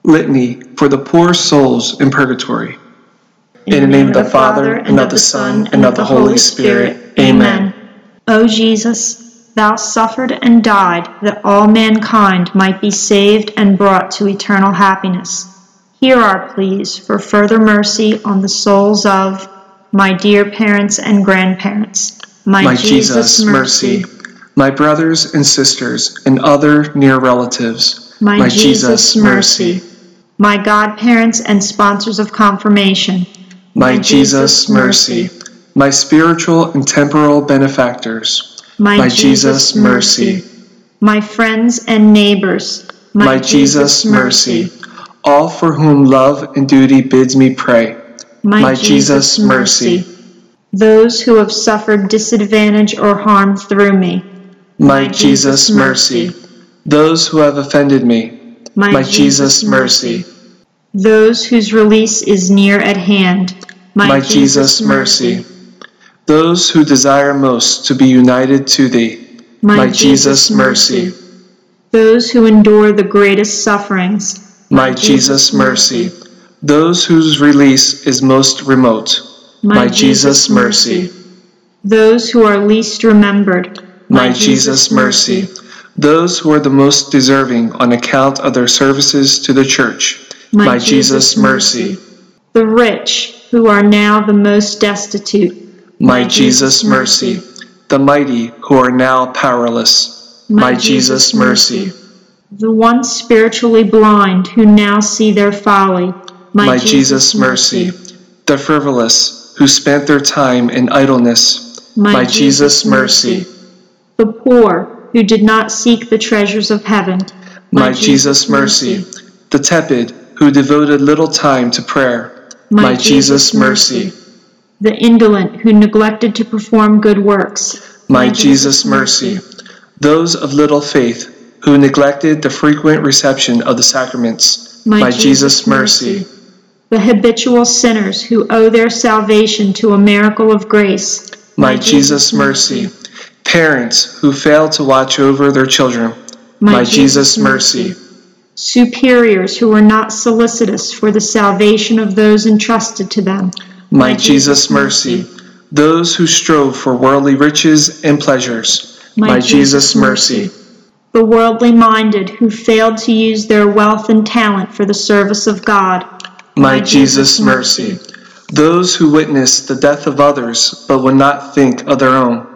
Litany for the poor souls in purgatory. In the name of the Father, and of the Son, and of the Holy Spirit. Amen. O Jesus, thou suffered and died that all mankind might be saved and brought to eternal happiness. Hear our pleas for further mercy on the souls of my dear parents and grandparents. My Jesus, mercy. My brothers and sisters and other near relatives. My Jesus, mercy. My godparents and sponsors of confirmation. My Jesus, mercy. My spiritual and temporal benefactors. My Jesus, mercy. My friends and neighbors. My Jesus, mercy. All for whom love and duty bids me pray. My Jesus, mercy. Those who have suffered disadvantage or harm through me. My Jesus, mercy. Those who have offended me. My Jesus, mercy. Those whose release is near at hand. My Jesus, mercy. Those who desire most to be united to thee. My Jesus, mercy. Those who endure the greatest sufferings. My Jesus, mercy. Those whose release is most remote. My Jesus, mercy. Those who are least remembered. My Jesus, mercy. Those who are the most deserving on account of their services to the Church. My Jesus, mercy. The rich, who are now the most destitute. My Jesus, mercy. The mighty, who are now powerless. My Jesus, mercy. The once spiritually blind, who now see their folly. My Jesus, mercy. The frivolous, who spent their time in idleness. My Jesus, mercy. The poor, who did not seek the treasures of heaven. My Jesus, mercy. The tepid, who devoted little time to prayer. My Jesus, mercy. The indolent, who neglected to perform good works. My Jesus, mercy. Those of little faith, who neglected the frequent reception of the sacraments. My Jesus, mercy. The habitual sinners, who owe their salvation to a miracle of grace. My Jesus, mercy. Parents, who fail to watch over their children. My Jesus, mercy. Superiors, who were not solicitous for the salvation of those entrusted to them. My Jesus, mercy. Those who strove for worldly riches and pleasures. My Jesus, mercy. The worldly minded, who failed to use their wealth and talent for the service of God. My Jesus, mercy. Those who witnessed the death of others but would not think of their own.